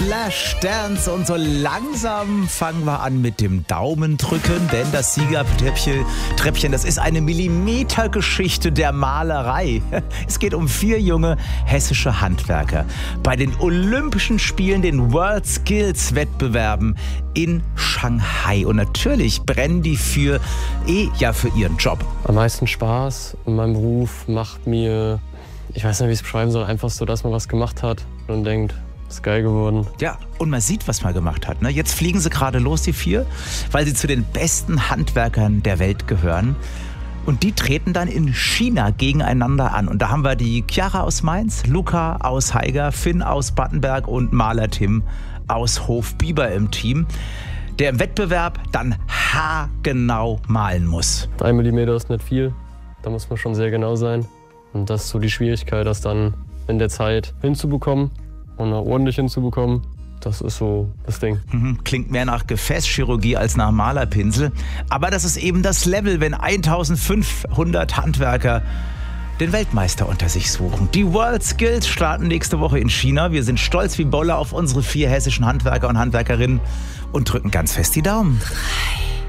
Flash Dance und so langsam fangen wir an mit dem Daumendrücken, denn das Siegertreppchen, das ist eine Millimetergeschichte der Malerei. Es geht um 4 junge hessische Handwerker bei den Olympischen Spielen, den World Skills Wettbewerben in Shanghai. Und natürlich brennen die für ihren Job. Am meisten Spaß in meinem Beruf macht mir, ich weiß nicht, wie ich es beschreiben soll, einfach so, dass man was gemacht hat und denkt, ist geil geworden. Ja, und man sieht, was man gemacht hat. Ne? Jetzt fliegen sie gerade los, die 4, weil sie zu den besten Handwerkern der Welt gehören. Und die treten dann in China gegeneinander an. Und da haben wir die Chiara aus Mainz, Luca aus Haiger, Finn aus Battenberg und Maler Tim aus Hofbieber im Team, der im Wettbewerb dann haargenau malen muss. 1 Millimeter ist nicht viel, da muss man schon sehr genau sein. Und das ist so die Schwierigkeit, das dann in der Zeit hinzubekommen und ordentlich hinzubekommen. Das ist so das Ding. Klingt mehr nach Gefäßchirurgie als nach Malerpinsel. Aber das ist eben das Level, wenn 1500 Handwerker den Weltmeister unter sich suchen. Die World Skills starten nächste Woche in China. Wir sind stolz wie Bolle auf unsere 4 hessischen Handwerker und Handwerkerinnen und drücken ganz fest die Daumen. 3